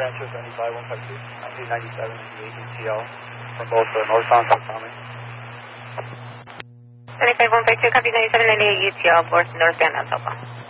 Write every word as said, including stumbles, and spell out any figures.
Rancho seventy-five one five two, nineteen ninety-seven ninety-eight E T L from both uh, northbound and southbound. seventy-five one five two, copy ninety-seven ninety-eight E T L, both northbound and southbound.